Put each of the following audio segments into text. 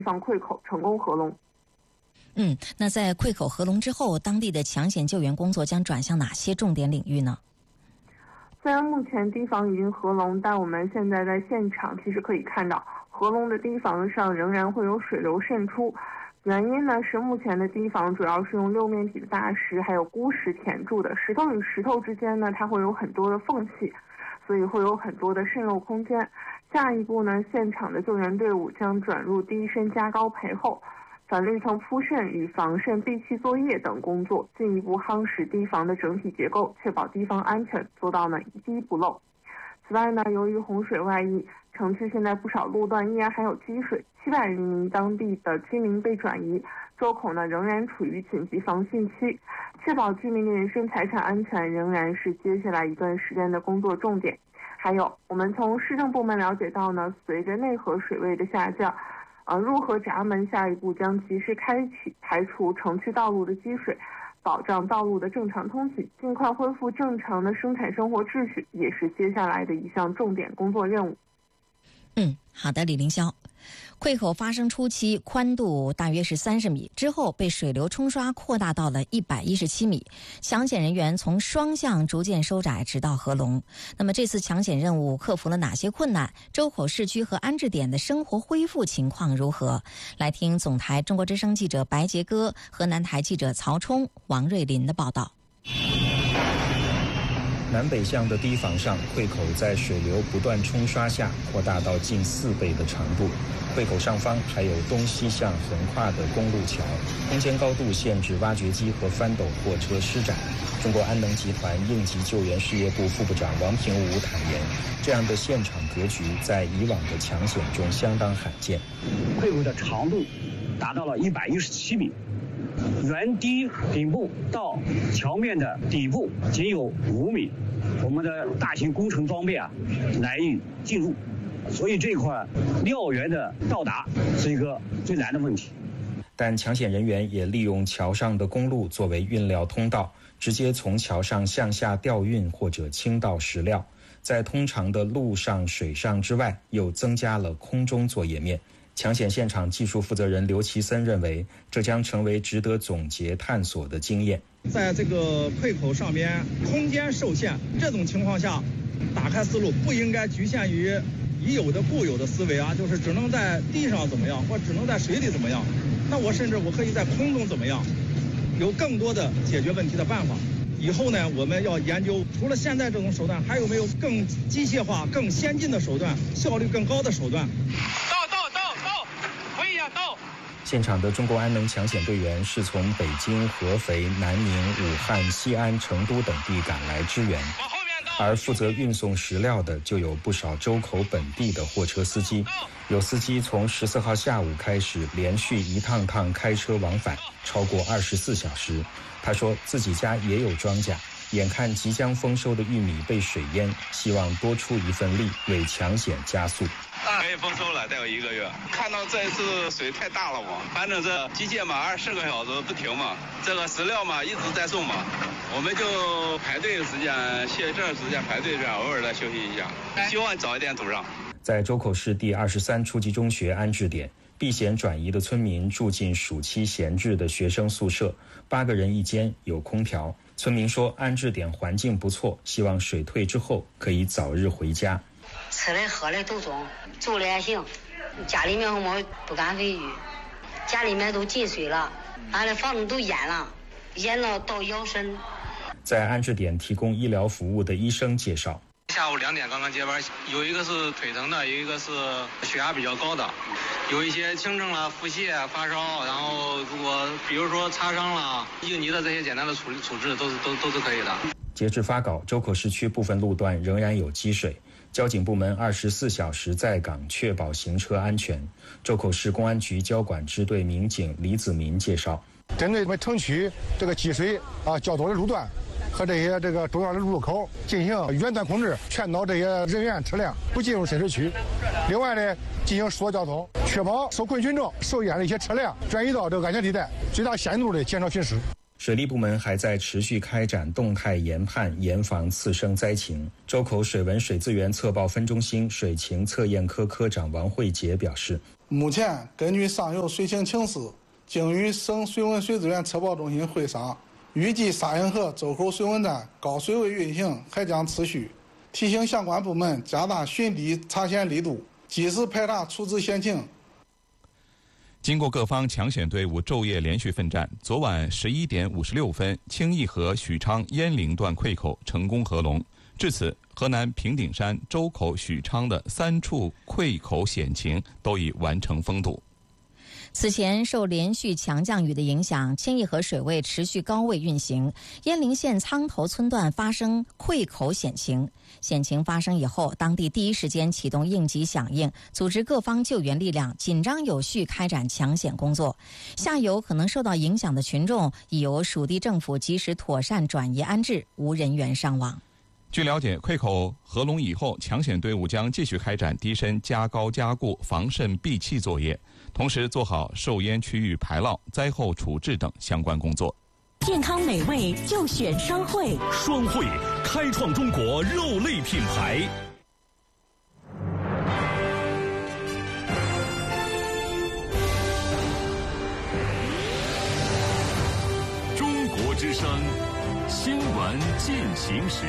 方溃口成功合龙。 那在溃口合龙之后，当地的抢险救援工作将转向哪些重点领域呢？ 虽然目前堤防已经合龙，但我们现在在现场其实可以看到，合龙的堤防上仍然会有水流渗出。原因呢是目前的堤防主要是用6面体的大石还有钴石填筑的，石头与石头之间呢它会有很多的缝隙，所以会有很多的渗漏空间。下一步呢，现场的救援队伍将转入堤身加高培厚、反绿层铺渗与防渗闭气作业等工作，进一步夯实堤防的整体结构，确保堤防安全，做到呢一滴不漏。此外呢，由于洪水外溢，城区现在不少路段依然还有积水，700余名当地的居民被转移，周口呢仍然处于紧急防汛期，确保居民的人身财产安全仍然是接下来一段时间的工作重点。还有，我们从市政部门了解到呢，随着内河水位的下降，入河闸门下一步将及时开启，排除城区道路的积水，保障道路的正常通行，尽快恢复正常的生产生活秩序，也是接下来的一项重点工作任务。 好的，李凌霄。溃口发生初期宽度大约是30米，之后被水流冲刷扩大到了117米，抢险人员从双向逐渐收窄，直到合龙。那么这次抢险任务克服了哪些困难？周口市区和安置点的生活恢复情况如何？来听总台中国之声记者白杰哥、河南台记者曹冲、王瑞林的报道。 南北向的堤防上，溃口在水流不断冲刷下扩大到近4倍的长度。溃口上方还有东西向横跨的公路桥，空间高度限制挖掘机和翻斗货车施展。中国安能集团应急救援事业部副部长王平武坦言，这样的现场格局在以往的抢险中相当罕见。 溃口的长度达到了117米，原堤顶部到桥面的底部仅有5米，我们的大型工程装备难以进入，所以这块料源的到达是一个最难的问题。 但抢险人员也利用桥上的公路作为运料通道，直接从桥上向下调运或者倾倒石料，在通常的陆上、水上之外，又增加了空中作业面。抢险现场技术负责人刘奇森认为，这将成为值得总结探索的经验。 在这个溃口上边空间受限，这种情况下打开思路不应该局限于已有的固有的思维就是只能在地上怎么样，或只能在水里怎么样，那我甚至可以在空中怎么样，有更多的解决问题的办法。以后呢，我们要研究除了现在这种手段，还有没有更机械化、更先进的手段，效率更高的手段。 现场的中国安能抢险队员是从北京、合肥、南宁、武汉、西安、成都等地赶来支援，而负责运送石料的就有不少周口本地的货车司机。有司机从14号下午开始连续一趟趟开车往返，超过24小时。他说自己家也有庄稼，眼看即将丰收的玉米被水淹，希望多出一份力为抢险加速。 可以丰收了，再有1个月。看到这次水太大了嘛，反正这机械嘛24个小时不停嘛，这个石料嘛一直在送嘛，我们就排队的时间歇这时间排队这样，偶尔再休息一下，希望早一点堵上。 在周口市第23初级中学安置点，避险转移的村民住进暑期闲置的学生宿舍，8个人一间，有空调。村民说安置点环境不错，希望水退之后可以早日回家。 吃的喝的都中，住的也行，家里面我不敢回去，家里面都进水了，俺的房子都淹了，淹到腰身。 在安置点提供医疗服务的医生介绍， 下午2点刚刚接班，有一个是腿疼的，有一个是血压比较高的，有一些轻症了，腹泻、发烧，然后如果比如说擦伤了、应急的这些简单的处置都是可以的。 截至发稿，周口市区部分路段仍然有积水，交警部门24小时在岗，确保行车安全。周口市公安局交管支队民警李子民介绍， 针对我们城区这个积水较多的路段和这些重要的路口进行远端控制，劝导这些人员车辆不进入深水区。另外呢，进行疏导交通，确保受困群众、受淹的一些车辆转移到这个安全地带，最大限度的减少损失。 水利部门还在持续开展动态研判，严防次生灾情。周口水文水资源测报分中心水情测验科科长王慧杰表示， 目前根据上游水情情势，经与省水文水资源测报中心会商，预计沙营河周口水文站高水位运行还将持续，提醒相关部门加大巡堤查险力度，及时排查处置险情。 经过各方抢险队伍昼夜连续奋战，昨晚11点56分，清义河许昌鄢陵段溃口成功合龙。至此，河南平顶山、周口、许昌的3处溃口险情都已完成封堵。 此前受连续强降雨的影响，清义河水位持续高位运行，鄢陵县苍头村段发生溃口险情。险情发生以后，当地第一时间启动应急响应，组织各方救援力量，紧张有序开展抢险工作。下游可能受到影响的群众已由属地政府及时妥善转移安置，无人员伤亡。 据了解，溃口合龙以后，抢险队伍将继续开展堤身加高加固、防渗闭气作业，同时做好受淹区域排涝、灾后处置等相关工作。 健康美味就选双汇， 双汇开创中国肉类品牌。中国之声新闻进行时。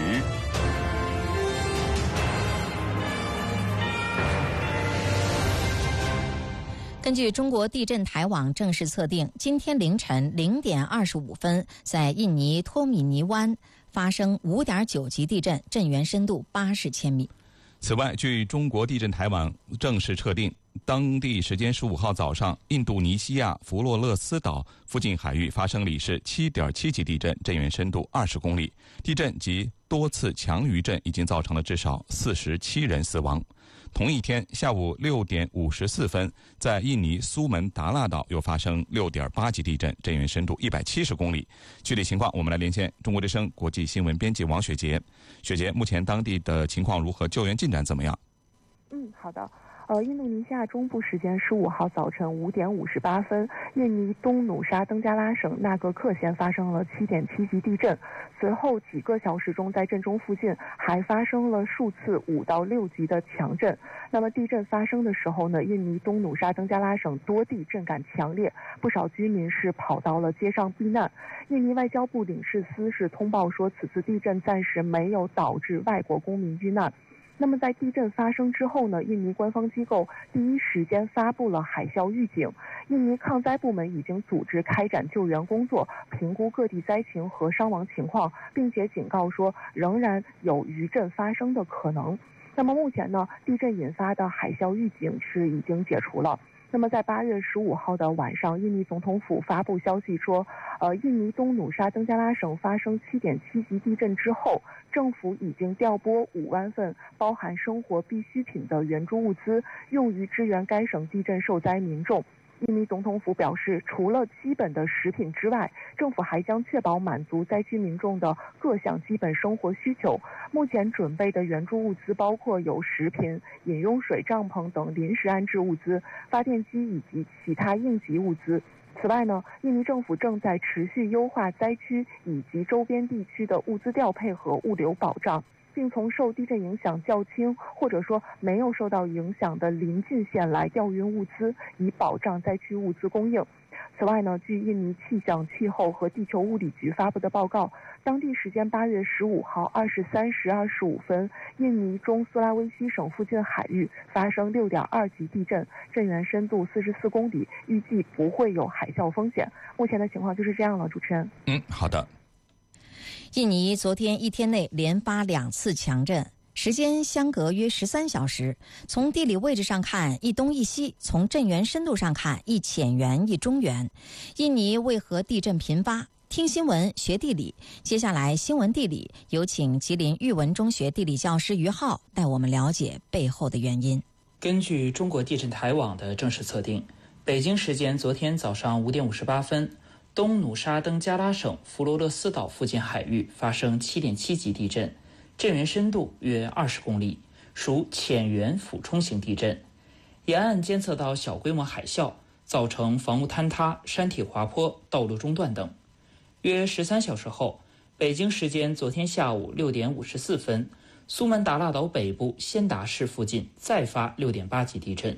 根据中国地震台网正式测定，今天凌晨0点25分，在印尼托米尼湾发生5.9级地震，震源深度80千米。 此外，据中国地震台网正式测定，当地时间15号早上，印度尼西亚弗洛勒斯岛附近海域发生里氏7.7级地震，震源深度20公里。地震及多次强余震已经造成了至少47人死亡。同一天下午6点54分，在印尼苏门答腊岛又发生6.8级地震，震源深度170公里。具体情况，我们来连线中国之声国际新闻编辑王雪杰。雪杰，目前当地的情况如何？救援进展怎么样？ 好的。印度尼西亚中部时间15号早晨5点58分，印尼东努沙登加拉省纳格克县发生了7.7级地震。随后几个小时中，在震中附近还发生了数次5到6级的强震。那么地震发生的时候呢，印尼东努沙登加拉省多地震感强烈，不少居民是跑到了街上避难。印尼外交部领事司是通报说，此次地震暂时没有导致外国公民遇难。那么在地震发生之后呢，印尼官方机构第一时间发布了海啸预警，印尼抗灾部门已经组织开展救援工作，评估各地灾情和伤亡情况，并且警告说仍然有余震发生的可能。那么目前呢，地震引发的海啸预警是已经解除了。那么在8月15号的晚上，印尼总统府发布消息说，印尼东努沙登加拉省发生7.7级地震之后，政府已经调拨5万份包含生活必需品的援助物资，用于支援该省地震受灾民众。印尼总统府表示，除了基本的食品之外，政府还将确保满足灾区民众的各项基本生活需求。目前准备的援助物资包括有食品、饮用水、帐篷等临时安置物资、发电机以及其他应急物资。此外呢，印尼政府正在持续优化灾区以及周边地区的物资调配和物流保障，并从受地震影响较轻或者说没有受到影响的邻近县来调运物资，以保障灾区物资供应。此外呢，据印尼气象、气候和地球物理局发布的报告，当地时间8月15号23时25分，印尼中苏拉威西省附近海域发生6.2级地震，震源深度44公里，预计不会有海啸风险。目前的情况就是这样了，主持人。 好的。 印尼昨天一天内连发2次强震，时间相隔约13小时。从地理位置上看，一东一西；从震源深度上看，一浅源一中源。印尼为何地震频发？听新闻学地理。接下来新闻地理，有请吉林育文中学地理教师于浩带我们了解背后的原因。 根据中国地震台网的正式测定，北京时间昨天早上5点58分，东努沙登加拉省弗罗勒斯岛附近海域发生7.7级地震，震源深度约20公里，属浅源俯冲型地震。沿岸监测到小规模海啸，造成房屋坍塌、山体滑坡、道路中断等。约13小时后，北京时间昨天下午6点54分，苏门答腊岛北部仙达市附近再发6.8级地震，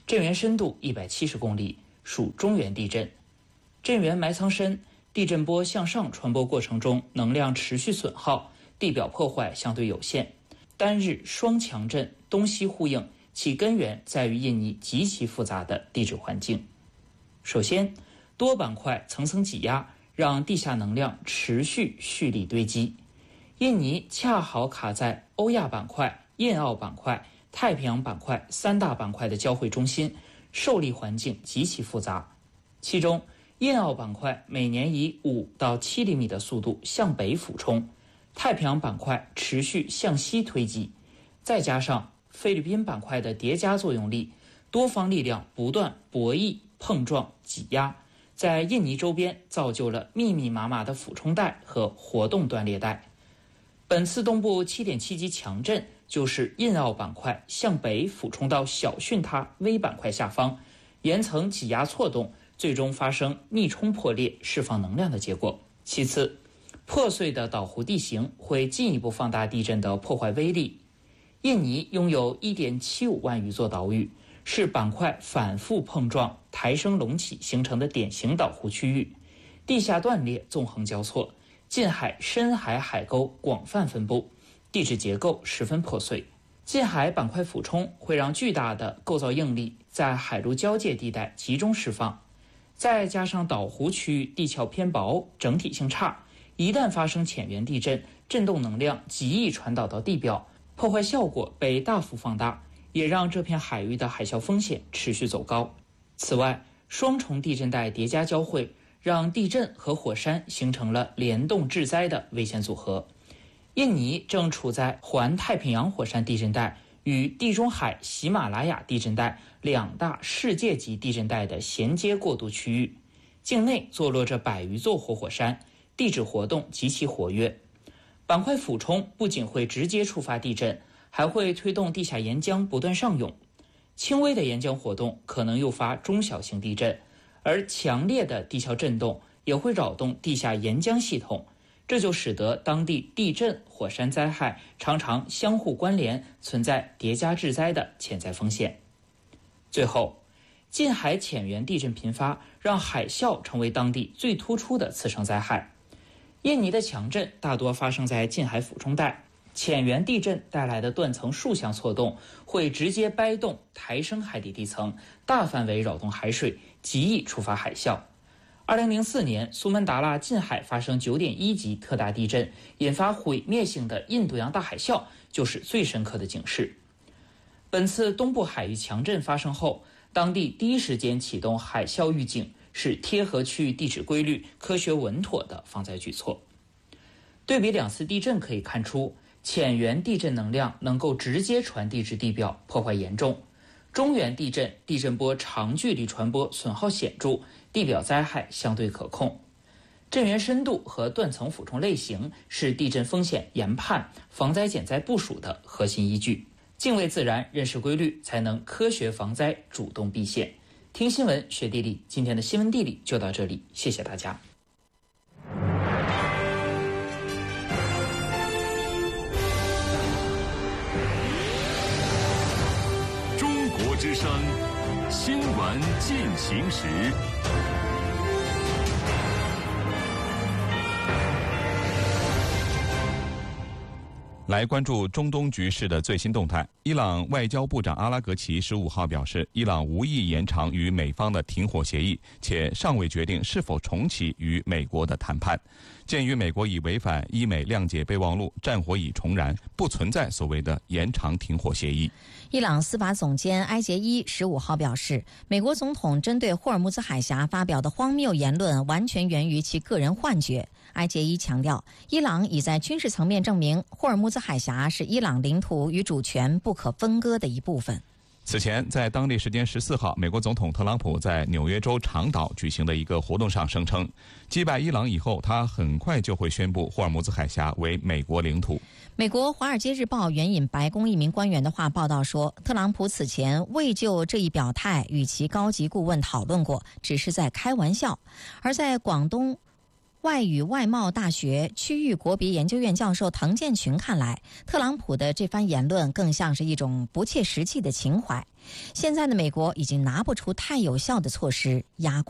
震源深度170公里，属中原地震。震源埋藏深，地震波向上传播过程中能量持续损耗，地表破坏相对有限。单日双强震东西呼应，其根源在于印尼极其复杂的地质环境。首先，多板块层层挤压，让地下能量持续蓄力堆积。印尼恰好卡在欧亚板块、印澳板块、太平洋板块3大板块的交汇中心，受力环境极其复杂。其中，印澳板块每年以5到7厘米的速度向北俯冲，太平洋板块持续向西推挤，再加上菲律宾板块的叠加作用力，多方力量不断博弈、碰撞、挤压，在印尼周边造就了密密麻麻的俯冲带和活动断裂带。本次东部7.7级强震就是印澳板块向北俯冲到小巽他微板块下方，岩层挤压错动，最终发生逆冲破裂，释放能量的结果。其次，破碎的岛弧地形会进一步放大地震的破坏威力。印尼拥有 1.75 万余座岛屿，是板块反复碰撞、抬升隆起形成的典型岛弧区域，地下断裂纵横交错，近海、深海海沟广泛分布，地质结构十分破碎。近海板块俯冲会让巨大的构造应力在海陆交界地带集中释放，再加上岛弧区域地壳偏薄，整体性差，一旦发生浅源地震，震动能量极易传导到地表，破坏效果被大幅放大，也让这片海域的海啸风险持续走高。此外，双重地震带叠加交汇，让地震和火山形成了联动致灾的危险组合。印尼正处在环太平洋火山地震带与地中海喜马拉雅地震带2大世界级地震带的衔接过渡区域，境内坐落着100余座活火山，地质活动极其活跃。板块俯冲不仅会直接触发地震，还会推动地下岩浆不断上涌。轻微的岩浆活动可能诱发中小型地震，而强烈的地壳震动也会扰动地下岩浆系统，这就使得当地地震、火山灾害常常相互关联，存在叠加致灾的潜在风险。最后，近海浅源地震频发，让海啸成为当地最突出的次生灾害。印尼的强震大多发生在近海俯冲带，浅源地震带来的断层竖向错动会直接掰动、抬升海底地层，大范围扰动海水，极易触发海啸。2004年，苏门答腊近海发生 9.1 级特大地震，引发毁灭性的印度洋大海啸，就是最深刻的警示。本次东部海域强震发生后，当地第一时间启动海啸预警，是贴合区域地质规律、科学稳妥的防灾举措。对比2次地震可以看出，浅源地震能量能够直接传递至地表，破坏严重；中原地震地震波长距离传播，损耗显著，地表灾害相对可控。震源深度和断层俯冲类型是地震风险研判、防灾减灾部署的核心依据。敬畏自然，认识规律，才能科学防灾，主动避险。听新闻学地理，今天的新闻地理就到这里，谢谢大家。 中国之声新闻进行时。 来关注中东局势的最新动态。伊朗外交部长阿拉格齐15号表示，伊朗无意延长与美方的停火协议，且尚未决定是否重启与美国的谈判。鉴于美国已违反伊美谅解备忘录，战火已重燃，不存在所谓的延长停火协议。 伊朗司法总监埃杰伊15号表示，美国总统针对霍尔木兹海峡发表的荒谬言论完全源于其个人幻觉。埃杰伊强调，伊朗已在军事层面证明霍尔木兹海峡是伊朗领土与主权不可分割的一部分。 此前，在当地时间14号，美国总统特朗普在纽约州长岛举行的一个活动上声称，击败伊朗以后，他很快就会宣布霍尔木兹海峡为美国领土。 美国《华尔街日报》援引白宫一名官员的话报道说，特朗普此前未就这一表态与其高级顾问讨论过，只是在开玩笑。而在广东外语外贸大学区域国别研究院教授滕建群看来，特朗普的这番言论更像是一种不切实际的情怀。现在的美国已经拿不出太有效的措施压垮